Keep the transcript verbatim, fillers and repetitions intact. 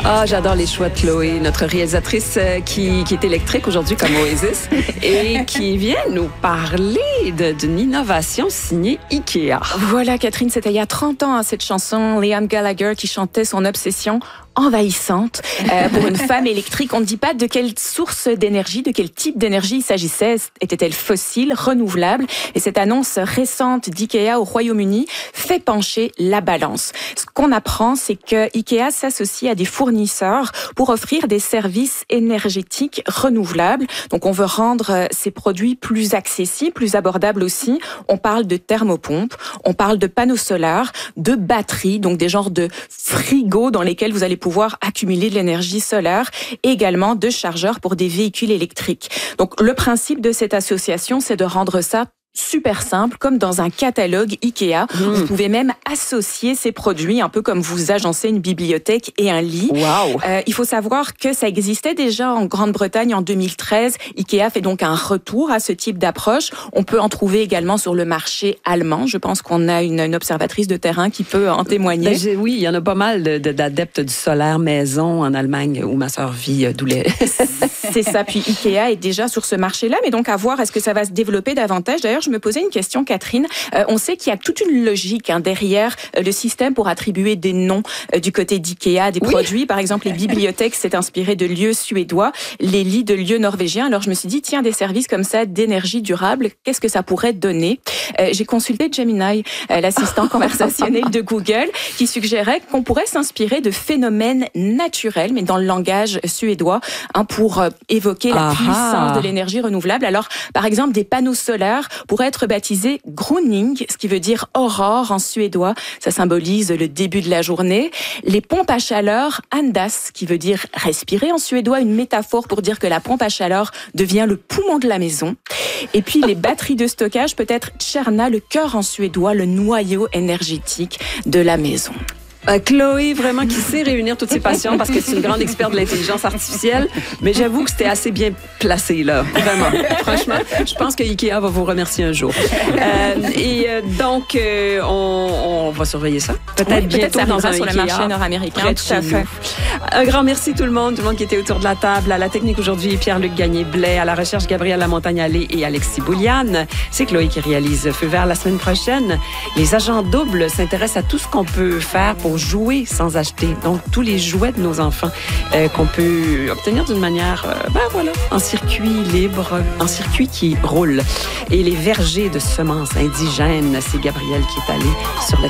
Ah, j'adore les choix de Chloé, notre réalisatrice euh, qui, qui est électrique aujourd'hui comme Oasis et qui vient nous parler de, d'une innovation signée Ikea. Voilà, Catherine, c'était il y a trente ans, hein, cette chanson. Liam Gallagher qui chantait son obsession envahissante euh, pour une femme électrique. On ne dit pas de quelle source d'énergie, de quel type d'énergie il s'agissait. Était-elle fossile, renouvelable? Et cette annonce récente d'Ikea au Royaume-Uni fait pencher la balance. Ce qu'on apprend, c'est que Ikea s'associe à des fournisseurs pour offrir des services énergétiques renouvelables. Donc, on veut rendre ces produits plus accessibles, plus abordables aussi. On parle de thermopompes, on parle de panneaux solaires, de batteries, donc des genres de frigos dans lesquels vous allez pouvoir accumuler de l'énergie solaire, et également de chargeurs pour des véhicules électriques. Donc, le principe de cette association, c'est de rendre ça super simple, comme dans un catalogue Ikea. Mmh. Vous pouvez même associer ces produits, un peu comme vous agencez une bibliothèque et un lit. Wow. Euh, il faut savoir que ça existait déjà en Grande-Bretagne en deux mille treize. Ikea fait donc un retour à ce type d'approche. On peut en trouver également sur le marché allemand. Je pense qu'on a une, une observatrice de terrain qui peut en témoigner. Ben, oui, il y en a pas mal de, de, d'adeptes du solaire maison en Allemagne où ma sœur vit, d'où les... C'est ça. Puis Ikea est déjà sur ce marché-là, mais donc à voir, est-ce que ça va se développer davantage? D'ailleurs, je me posais une question, Catherine. Euh, on sait qu'il y a toute une logique hein, derrière euh, le système pour attribuer des noms euh, du côté d'Ikea, des oui. produits. Par exemple, les bibliothèques, c'est inspiré de lieux suédois, les lits de lieux norvégiens. Alors, je me suis dit, tiens, des services comme ça d'énergie durable, qu'est-ce que ça pourrait donner? euh, J'ai consulté Gemini, euh, l'assistant conversationnel de Google, qui suggérait qu'on pourrait s'inspirer de phénomènes naturels, mais dans le langage suédois, hein, pour euh, évoquer la Aha. puissance de l'énergie renouvelable. Alors, par exemple, des panneaux solaires pourraient être baptisés Groning, ce qui veut dire aurore en suédois. Ça symbolise le début de la journée. Les pompes à chaleur Andas, qui veut dire respirer en suédois, une métaphore pour dire que la pompe à chaleur devient le poumon de la maison. Et puis les batteries de stockage, peut-être Tcherna, le cœur en suédois, le noyau énergétique de la maison. Euh, Chloé, vraiment, qui sait réunir toutes ses passions parce que c'est une grande experte de l'intelligence artificielle. Mais j'avoue que c'était assez bien placé, là. Vraiment. Franchement, je pense que Ikea va vous remercier un jour. Euh, et euh, donc, euh, on, on va surveiller ça. Peut-être oui, bientôt peut-être dans un sur Ikea, le marché nord-américain. Tout à fait. Un grand merci tout le monde, tout le monde qui était autour de la table. À la technique aujourd'hui, Pierre-Luc Gagné-Blais. À la recherche, Gabriel Lamontagne-Allé et Alexis Bouliane. C'est Chloé qui réalise Feu vert la semaine prochaine. Les agents doubles s'intéressent à tout ce qu'on peut faire pour jouer sans acheter. Donc, tous les jouets de nos enfants euh, qu'on peut obtenir d'une manière, euh, ben voilà, en circuit libre, en circuit qui roule. Et les vergers de semences indigènes, c'est Gabriel qui est allé sur le